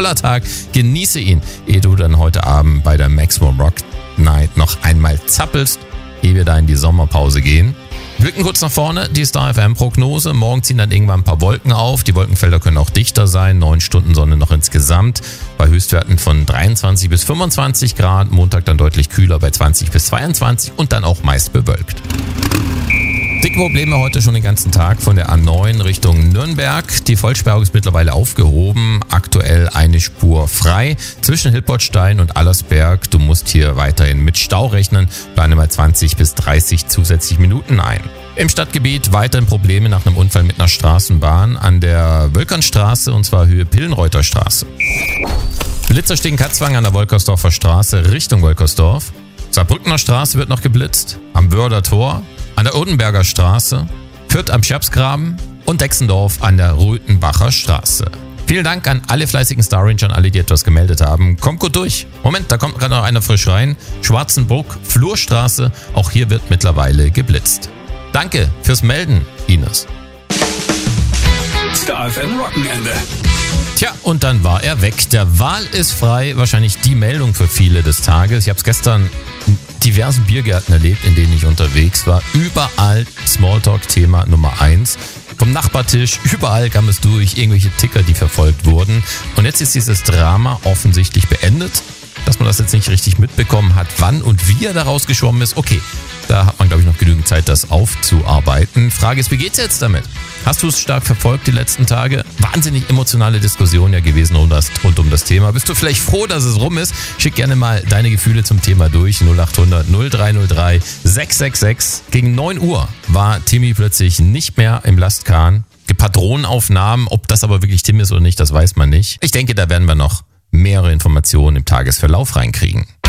toller Tag. Genieße ihn, ehe du dann heute Abend bei der Maximum Rock Night noch einmal zappelst, ehe wir da in die Sommerpause gehen. Blicken kurz nach vorne, die Star FM Prognose. Morgen ziehen dann irgendwann ein paar Wolken auf. Die Wolkenfelder können auch dichter sein. 9 Stunden Sonne noch insgesamt. Bei Höchstwerten von 23 bis 25 Grad. Montag dann deutlich kühler bei 20 bis 22 und dann auch meist bewölkt. Dicke Probleme heute schon den ganzen Tag von der A9 Richtung Nürnberg. Die Vollsperrung ist mittlerweile aufgehoben. Aktuell eine Spur frei zwischen Hilpertstein und Allersberg. Du musst hier weiterhin mit Stau rechnen. Plane mal 20 bis 30 zusätzlich Minuten ein. Im Stadtgebiet weiterhin Probleme nach einem Unfall mit einer Straßenbahn an der Wölkernstraße und zwar Höhe Pillenreuther Straße. Blitzer stehen Katzwang an der Wolkersdorfer Straße Richtung Wolkersdorf. Saarbrückener Straße wird noch geblitzt. Am Wörder Tor. An der Odenberger Straße, Fürth am Scherbsgraben und Dexendorf an der Röthenbacher Straße. Vielen Dank an alle fleißigen Star Ranger, an alle, die etwas gemeldet haben. Kommt gut durch. Moment, da kommt gerade noch einer frisch rein. Schwarzenbruck, Flurstraße, auch hier wird mittlerweile geblitzt. Danke fürs Melden, Ines. Star FM Wochenende. Tja, und dann war er weg. Der Wahl ist frei, wahrscheinlich die Meldung für viele des Tages. Ich habe es gestern in diversen Biergärten erlebt, in denen ich unterwegs war. Überall Smalltalk-Thema Nummer 1. Vom Nachbartisch, überall kam es durch, irgendwelche Ticker, die verfolgt wurden. Und jetzt ist dieses Drama offensichtlich beendet. Dass man das jetzt nicht richtig mitbekommen hat, wann und wie er da rausgeschwommen ist, okay. Da hat man, glaube ich, noch genügend Zeit, das aufzuarbeiten. Frage ist, wie geht's jetzt damit? Hast du es stark verfolgt die letzten Tage? Wahnsinnig emotionale Diskussion ja gewesen rund um das Thema. Bist du vielleicht froh, dass es rum ist? Schick gerne mal deine Gefühle zum Thema durch. 0800 0303 666. Gegen 9 Uhr war Timmy plötzlich nicht mehr im Lastkahn. Die Patronenaufnahmen, ob das aber wirklich Tim ist oder nicht, das weiß man nicht. Ich denke, da werden wir noch mehrere Informationen im Tagesverlauf reinkriegen.